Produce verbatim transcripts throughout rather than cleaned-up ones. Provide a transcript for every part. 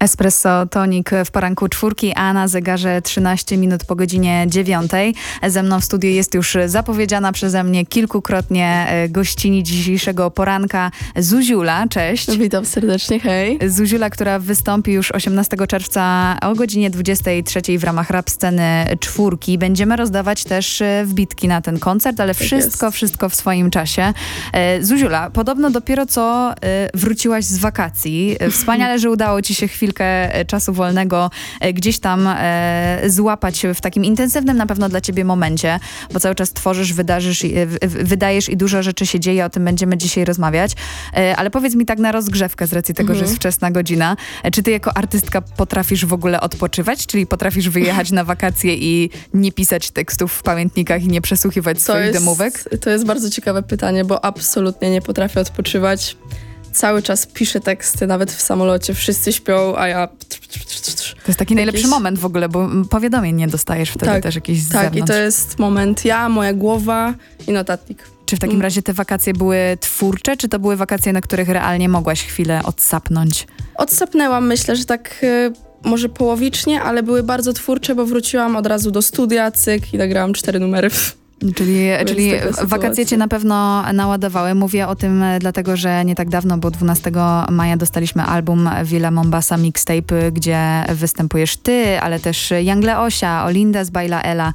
Espresso Tonik w poranku czwórki, a na zegarze trzynaście minut po godzinie dziewiątej. Ze mną w studiu jest już zapowiedziana przeze mnie kilkukrotnie gościni dzisiejszego poranka Zuziula. Cześć. Witam serdecznie, hej. Zuziula, która wystąpi już osiemnastego czerwca o godzinie dwudziestej trzeciej w ramach rap sceny czwórki. Będziemy rozdawać też wbitki na ten koncert, ale wszystko, jest. wszystko w swoim czasie. Zuziula, podobno dopiero co wróciłaś z wakacji. Wspaniale, że udało ci się chwilkę czasu wolnego gdzieś tam e, złapać w takim intensywnym na pewno dla ciebie momencie, bo cały czas tworzysz, wydarzysz, w, wydajesz i dużo rzeczy się dzieje, o tym będziemy dzisiaj rozmawiać. E, ale powiedz mi tak na rozgrzewkę z racji tego, mhm. że jest wczesna godzina. E, czy ty jako artystka potrafisz w ogóle odpoczywać? Czyli potrafisz wyjechać na wakacje i nie pisać tekstów w pamiętnikach i nie przesłuchiwać to swoich jest, demówek? To jest bardzo ciekawe pytanie, bo absolutnie nie potrafię odpoczywać. Cały czas piszę teksty, nawet w samolocie. Wszyscy śpią, a ja... To jest taki najlepszy Jakieś... moment w ogóle, bo powiadomień nie dostajesz wtedy tak, też jakiś z Tak, zewnątrz. i to jest moment ja, moja głowa i notatnik. Czy w takim razie te wakacje były twórcze, czy to były wakacje, na których realnie mogłaś chwilę odsapnąć? Odsapnęłam, myślę, że tak y, może połowicznie, ale były bardzo twórcze, bo wróciłam od razu do studia, cyk i nagrałam cztery numery. Czyli, czyli wakacje cię na pewno naładowały. Mówię o tym dlatego, że nie tak dawno, bo dwunastego maja dostaliśmy album Villa Mombasa Mixtape, gdzie występujesz ty, ale też Jangle Osia, Olinda z Baila Ela,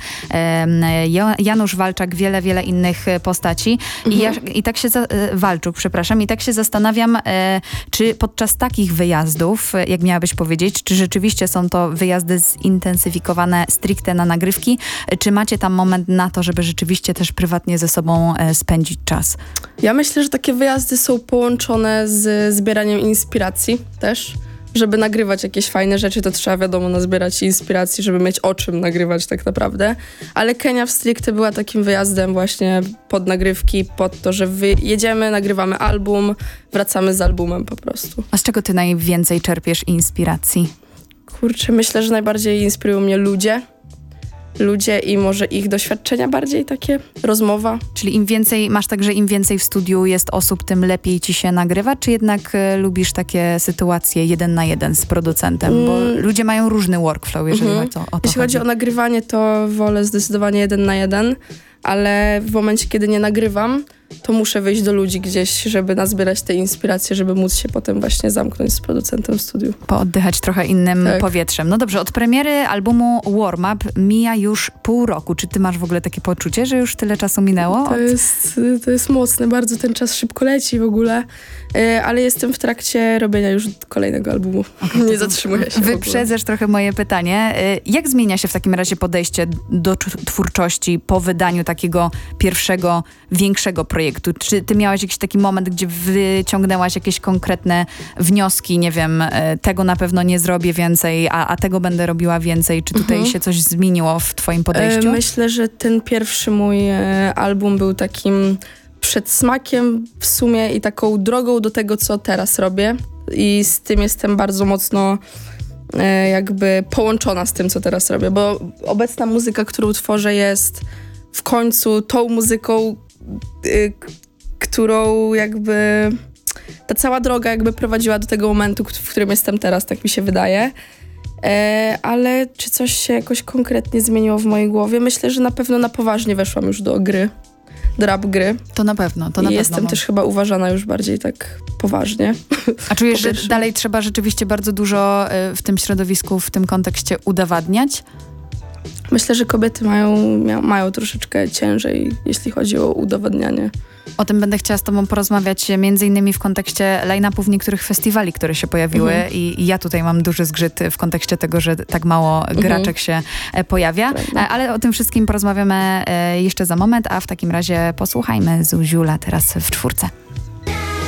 Janusz Walczak, wiele, wiele innych postaci. Mhm. I, ja, i tak się, za, Walczuk, przepraszam, i tak się zastanawiam, czy podczas takich wyjazdów, jak miałabyś powiedzieć, czy rzeczywiście są to wyjazdy zintensyfikowane stricte na nagrywki, czy macie tam moment na to, żeby rzeczywiście też prywatnie ze sobą e, spędzić czas? Ja myślę, że takie wyjazdy są połączone z zbieraniem inspiracji też. Żeby nagrywać jakieś fajne rzeczy, to trzeba wiadomo nazbierać inspiracji, żeby mieć o czym nagrywać tak naprawdę. Ale Kenia w stricte była takim wyjazdem właśnie pod nagrywki, pod to, że jedziemy, nagrywamy album, wracamy z albumem po prostu. A z czego ty najwięcej czerpiesz inspiracji? Kurczę, myślę, że najbardziej inspirują mnie ludzie. Ludzie i może ich doświadczenia bardziej takie, rozmowa. Czyli im więcej, masz tak, że im więcej w studiu jest osób, tym lepiej ci się nagrywa, czy jednak e, lubisz takie sytuacje jeden na jeden z producentem? Mm. Bo ludzie mają różny workflow, jeżeli mm-hmm. to, o to Jeśli chodzi o nagrywanie, to wolę zdecydowanie jeden na jeden, ale w momencie, kiedy nie nagrywam, to muszę wyjść do ludzi gdzieś, żeby nazbierać te inspiracje, żeby móc się potem właśnie zamknąć z producentem w studiu. Pooddychać trochę innym tak. powietrzem. No dobrze, od premiery albumu Warm Up mija już pół roku. Czy ty masz w ogóle takie poczucie, że już tyle czasu minęło? To jest, to jest mocne, bardzo ten czas szybko leci w ogóle, yy, ale jestem w trakcie robienia już kolejnego albumu. Okay, nie zatrzymuję się. Wyprzedzasz trochę moje pytanie. Yy, jak zmienia się w takim razie podejście do twórczości po wydaniu takiego pierwszego, większego projektu? Projektu. Czy ty miałaś jakiś taki moment, gdzie wyciągnęłaś jakieś konkretne wnioski, nie wiem, tego na pewno nie zrobię więcej, a, a tego będę robiła więcej. Czy tutaj mhm. się coś zmieniło w twoim podejściu? Myślę, że ten pierwszy mój album był takim przedsmakiem w sumie i taką drogą do tego, co teraz robię. I z tym jestem bardzo mocno jakby połączona z tym, co teraz robię, bo obecna muzyka, którą tworzę, jest w końcu tą muzyką, Y, k- którą jakby ta cała droga jakby prowadziła do tego momentu, k- w którym jestem teraz, tak mi się wydaje. E, ale czy coś się jakoś konkretnie zmieniło w mojej głowie? Myślę, że na pewno na poważnie weszłam już do gry, do rap gry. To na pewno, to na I pewno. jestem też chyba uważana już bardziej tak poważnie. A czujesz, że dalej trzeba rzeczywiście bardzo dużo y, w tym środowisku, w tym kontekście udowadniać? Myślę, że kobiety mają, mia- mają troszeczkę ciężej, jeśli chodzi o udowadnianie. O tym będę chciała z tobą porozmawiać między innymi w kontekście line-upów niektórych festiwali, które się pojawiły mhm. I, i ja tutaj mam duży zgrzyt w kontekście tego, że tak mało mhm. graczek się e, pojawia. E, ale o tym wszystkim porozmawiamy e, jeszcze za moment, a w takim razie posłuchajmy Zuziula teraz w czwórce.